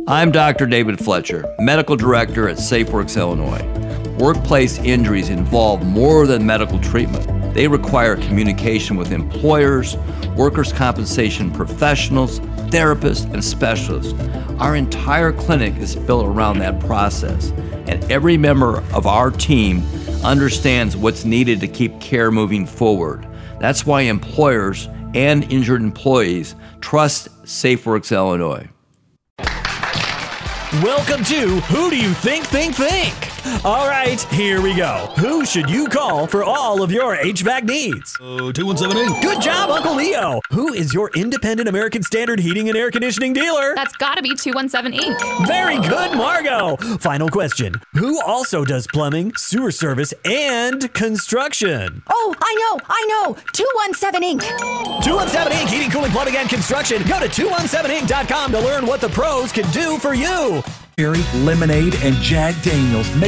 I'm Dr. David Fletcher, Medical Director at SafeWorks Illinois. Workplace injuries involve more than medical treatment. They require communication with employers, workers' compensation professionals, therapists, and specialists. Our entire clinic is built around that process, and every member of our team understands what's needed to keep care moving forward. That's why employers and injured employees trust SafeWorks Illinois. Welcome to Who Do You Think? All right, here we go. Who should you call for all of your HVAC needs? 2178. Good job, Uncle Leo. Who is your independent American Standard heating and air conditioning dealer? That's gotta be 217 Inc. Very good, Margot. Final question. Who also does plumbing, sewer service, and construction? Oh, I know. 217 Inc. 217 Inc. Heating, cooling, plumbing, and construction. Go to 217inc.com to learn what the pros can do for you. Lemonade and Jack Daniels.